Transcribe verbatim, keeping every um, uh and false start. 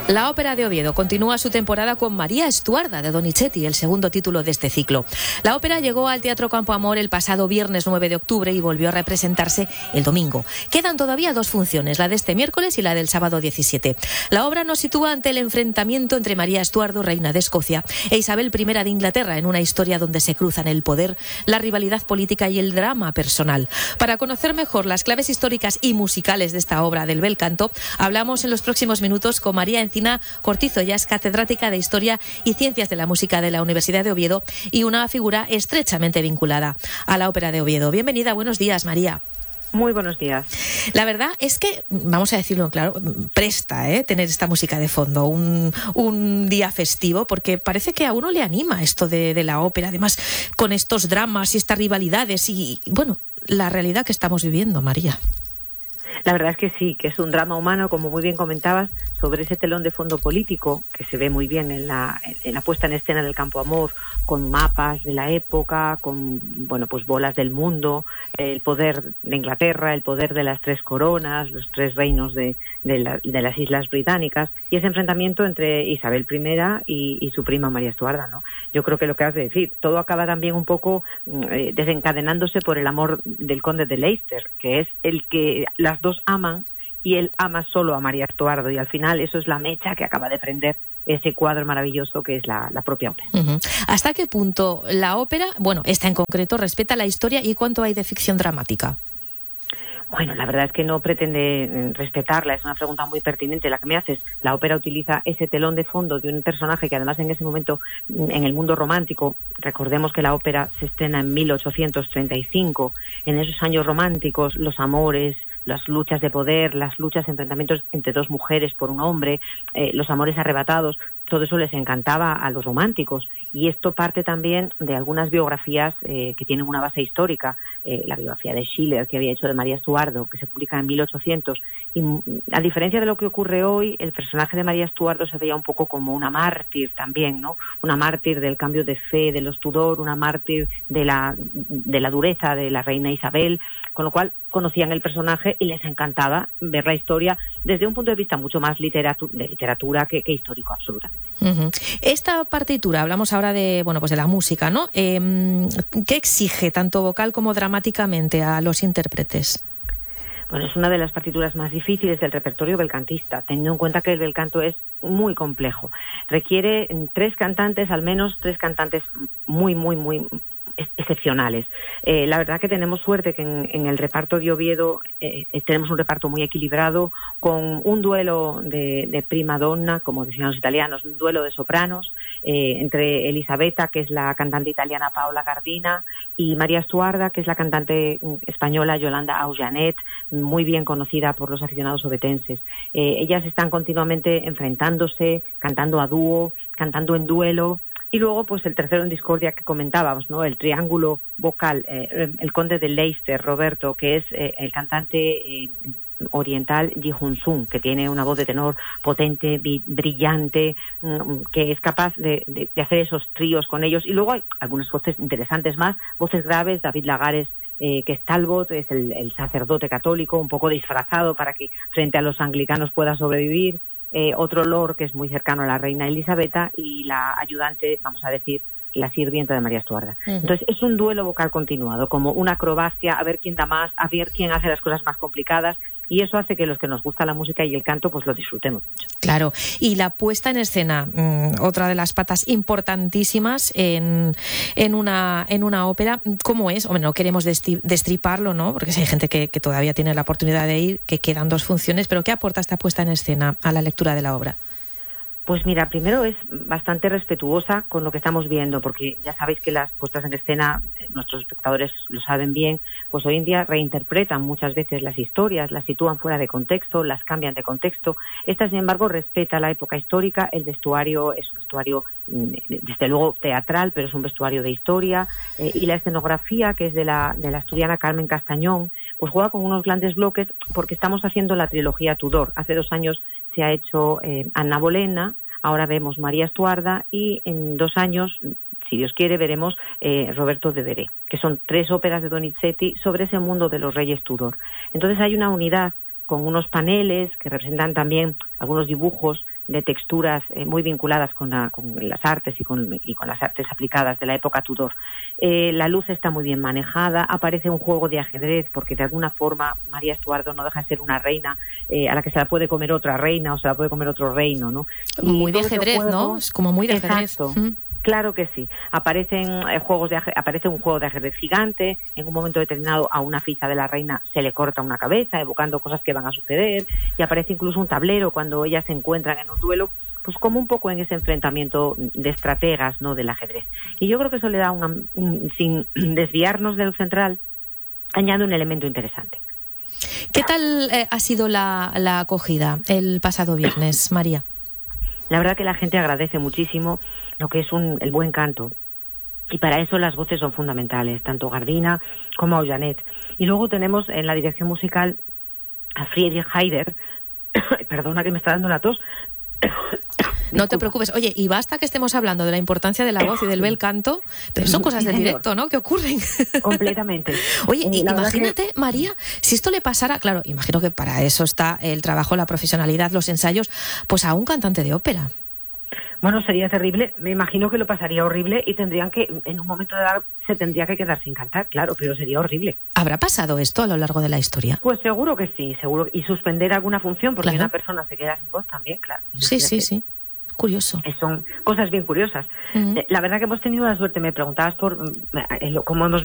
La Ópera de Oviedo continúa su temporada con María Estuarda de Donizetti, el segundo título de este ciclo. La ópera llegó al Teatro Campo Amor el pasado viernes nueve de octubre y volvió a representarse el domingo. Quedan todavía dos funciones, la de este miércoles y la del sábado diecisiete. La obra nos sitúa ante el enfrentamiento entre María Estuardo, reina de Escocia, e Isabel primera de Inglaterra, en una historia donde se cruzan el poder, la rivalidad política y el drama personal. Para conocer mejor las claves históricas y musicales de esta obra del bel canto, hablamos en los próximos minutos con María Encina Cortizo. Ella es catedrática de Historia y Ciencias de la Música de la Universidad de Oviedo y una figura estrechamente vinculada a la Ópera de Oviedo. Bienvenida, buenos días, María. Muy buenos días. La verdad es que, vamos a decirlo claro, presta ¿eh? tener esta música de fondo, un, un día festivo, porque parece que a uno le anima esto de, de la ópera, además con estos dramas y estas rivalidades y, bueno, la realidad que estamos viviendo, María. La verdad es que sí, que es un drama humano, como muy bien comentabas, sobre ese telón de fondo político que se ve muy bien en la, en la puesta en escena del Campo Amor, con mapas de la época, con bueno pues bolas del mundo, el poder de Inglaterra, el poder de las tres coronas, los tres reinos de, de, la, de las Islas Británicas, y ese enfrentamiento entre Isabel primera y, y su prima María Estuarda, ¿no? Yo creo que lo que has de decir, todo acaba también un poco eh, desencadenándose por el amor del conde de Leicester, que es el que las dos aman, y él ama solo a María Estuardo, y al final eso es la mecha que acaba de prender ese cuadro maravilloso que es la, la propia ópera. Uh-huh. ¿Hasta qué punto la ópera, bueno, esta en concreto, respeta la historia y cuánto hay de ficción dramática? Bueno, la verdad es que no pretende respetarla, es una pregunta muy pertinente la que me haces. La ópera utiliza ese telón de fondo de un personaje que además en ese momento, en el mundo romántico, recordemos que la ópera se estrena en mil ochocientos treinta y cinco, en esos años románticos, los amores, las luchas de poder, las luchas, enfrentamientos entre dos mujeres por un hombre, eh, los amores arrebatados, todo eso les encantaba a los románticos, y esto parte también de algunas biografías eh, que tienen una base histórica, eh, la biografía de Schiller que había hecho de María Estuardo, que se publica en mil ochocientos, y a diferencia de lo que ocurre hoy, el personaje de María Estuardo se veía un poco como una mártir también, ¿no? Una mártir del cambio de fe de los Tudor, una mártir de la, de la dureza de la reina Isabel, con lo cual conocían el personaje y les encantaba ver la historia desde un punto de vista mucho más literatu- de literatura que, que histórico, absolutamente. Uh-huh. Esta partitura, hablamos ahora de bueno pues de la música, ¿no? Eh, ¿Qué exige tanto vocal como dramáticamente a los intérpretes? Bueno, es una de las partituras más difíciles del repertorio belcantista, teniendo en cuenta que el belcanto es muy complejo. Requiere tres cantantes, al menos tres cantantes muy, muy, muy excepcionales. Eh, la verdad que tenemos suerte que en, en el reparto de Oviedo eh, tenemos un reparto muy equilibrado, con un duelo de, de prima donna, como decían los italianos, un duelo de sopranos, eh, entre Elisabetta, que es la cantante italiana Paola Gardina, y María Estuarda, que es la cantante española Yolanda Aujanet, muy bien conocida por los aficionados ovetenses. Eh, ellas están continuamente enfrentándose, cantando a dúo, cantando en duelo. Y luego, pues el tercero en discordia que comentábamos, ¿no? El triángulo vocal, eh, el conde de Leicester, Roberto, que es eh, el cantante eh, oriental Ji Hun-sung, que tiene una voz de tenor potente, bi- brillante, mm, que es capaz de, de, de hacer esos tríos con ellos. Y luego hay algunas voces interesantes más, voces graves, David Lagares, eh, que es Talbot, es el, el sacerdote católico, un poco disfrazado para que frente a los anglicanos pueda sobrevivir. Eh, otro lord que es muy cercano a la reina Elisabetta, y la ayudante, vamos a decir, la sirvienta de María Estuarda. Uh-huh. Entonces es un duelo vocal continuado, como una acrobacia, a ver quién da más, a ver quién hace las cosas más complicadas, y eso hace que los que nos gusta la música y el canto pues lo disfrutemos mucho. Claro, y la puesta en escena, mmm, otra de las patas importantísimas en, en, una, en una ópera, ¿cómo es? Hombre, no queremos destri- destriparlo, ¿no? Porque si hay gente que, que todavía tiene la oportunidad de ir, que quedan dos funciones, pero ¿qué aporta esta puesta en escena a la lectura de la obra? Pues mira, primero es bastante respetuosa con lo que estamos viendo, porque ya sabéis que las puestas en escena, nuestros espectadores lo saben bien, pues hoy en día reinterpretan muchas veces las historias, las sitúan fuera de contexto, las cambian de contexto. Esta, sin embargo, respeta la época histórica, el vestuario es un vestuario, desde luego, teatral, pero es un vestuario de historia, eh, y la escenografía, que es de la, de la asturiana Carmen Castañón, pues juega con unos grandes bloques, porque estamos haciendo la trilogía Tudor. Hace dos años se ha hecho eh, Anna Bolena, ahora vemos María Estuarda, y en dos años, si Dios quiere, veremos eh, Roberto de Veré, que son tres óperas de Donizetti sobre ese mundo de los reyes Tudor. Entonces hay una unidad con unos paneles que representan también algunos dibujos de texturas eh, muy vinculadas con, la, con las artes y con, y con las artes aplicadas de la época Tudor. Eh, la luz está muy bien manejada, aparece un juego de ajedrez, porque de alguna forma María Estuardo no deja de ser una reina eh, a la que se la puede comer otra reina o se la puede comer otro reino, ¿no? Y muy de ajedrez, juego, ¿no? Es como muy de ajedrez. Exacto. Mm. Claro que sí. Aparecen eh, juegos de aparece un juego de ajedrez gigante. En un momento determinado a una ficha de la reina se le corta una cabeza, evocando cosas que van a suceder. Y aparece incluso un tablero cuando ellas se encuentran en un duelo, pues como un poco en ese enfrentamiento de estrategas, ¿no?, del ajedrez. Y yo creo que eso le da, una, un, sin desviarnos del central, añade un elemento interesante. ¿Qué tal eh, ha sido la, la acogida el pasado viernes, María? La verdad que la gente agradece muchísimo lo que es un, el buen canto. Y para eso las voces son fundamentales, tanto Gardina como Aujanet. Y luego tenemos en la dirección musical a Friedrich Heider. Perdona que me está dando la tos. No te preocupes. Oye, y basta que estemos hablando de la importancia de la voz y del bel canto, pero son cosas de directo, ¿no?, que ocurren. Completamente. Oye, eh, imagínate, que... María, si esto le pasara, claro, imagino que para eso está el trabajo, la profesionalidad, los ensayos, pues a un cantante de ópera. Bueno, sería terrible. Me imagino que lo pasaría horrible y tendrían que, en un momento dado, se tendría que quedar sin cantar, claro, pero sería horrible. ¿Habrá pasado esto a lo largo de la historia? Pues seguro que sí, seguro. Y suspender alguna función, porque claro. Una persona se queda sin voz también, claro. Sí, sí, sí. Curioso. Son cosas bien curiosas. Uh-huh. La verdad que hemos tenido la suerte, me preguntabas por cómo hemos